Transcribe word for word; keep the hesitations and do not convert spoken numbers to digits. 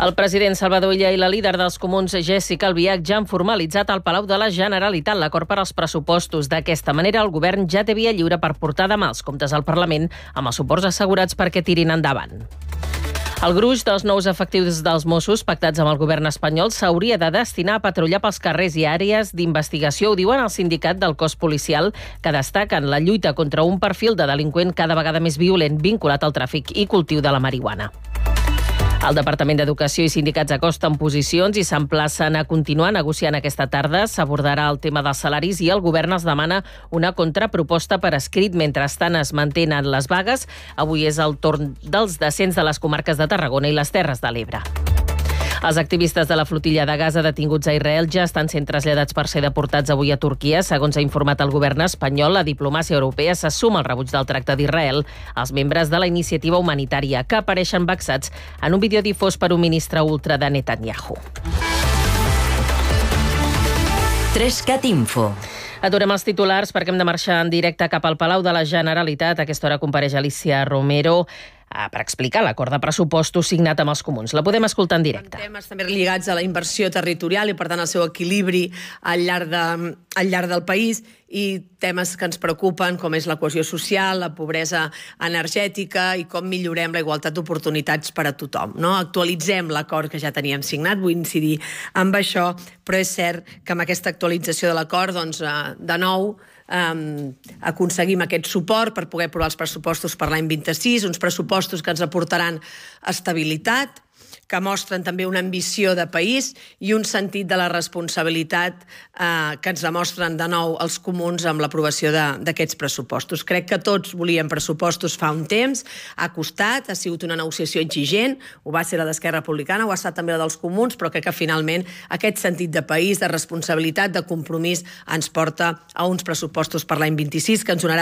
El president Salvador Illa i la líder dels comuns, Jéssica Albiach, ja han formalitzat al Palau de la Generalitat l'acord per als pressupostos. D'aquesta manera, el govern ja té via lliure per portar demà els comptes al Parlament amb els suports assegurats perquè tirin endavant. El gruix dels nous efectius dels Mossos pactats amb el govern espanyol s'hauria de destinar a patrullar pels carrers i àrees d'investigació. Ho diuen el sindicat del cos policial, que destaquen la lluita contra un perfil de delinqüent cada vegada més violent vinculat al tràfic i cultiu de la marihuana. El Departament d'Educació i sindicats acosten posicions i s'emplacen a continuar negociant aquesta tarda. S'abordarà el tema dels salaris i el govern es demana una contraproposta per escrit. Mentrestant es mantenen les vagues. Avui és el torn dels descens de les comarques de Tarragona i les Terres de l'Ebre. Els activistes de la flotilla de Gaza detinguts a Israel ja estan sent traslladats per ser deportats avui a Turquia. Segons ha informat el govern espanyol, la diplomàcia europea se suma al rebuig del tracte d'Israel als membres de la iniciativa humanitària, que apareixen vexats en un vídeo difós per un ministre ultra de Netanyahu. Trescat Info. Aturem els titulars perquè hem de marxar en directe cap al Palau de la Generalitat. A aquesta hora compareix Alicia Romero per explicar l'acord de pressupostos signat amb els comuns. La podem escoltar en directe. Temes també lligats a la inversió territorial i, per tant, al seu equilibri al llarg, de, al llarg del país, i temes que ens preocupen, com és la cohesió social, la pobresa energètica i com millorem la igualtat d'oportunitats per a tothom. No? Actualitzem l'acord que ja teníem signat, vull incidir amb això, però és cert que amb aquesta actualització de l'acord, doncs, de nou, Um, aconseguim aquest suport per poder aprovar els pressupostos per l'any vint-i-sis, uns pressupostos que ens aportaran estabilitat, que mostren també una ambició de país i un sentit de la responsabilitat eh, que ens demostren de nou els comuns amb l'aprovació d'aquests pressupostos. Crec que tots volíem pressupostos fa un temps, ha costat, ha sigut una negociació exigent, ho va ser la d'Esquerra Republicana, ho ha estat també la dels comuns, però crec que finalment aquest sentit de país, de responsabilitat, de compromís, ens porta a uns pressupostos per l'any vint-i-sis que ens donaran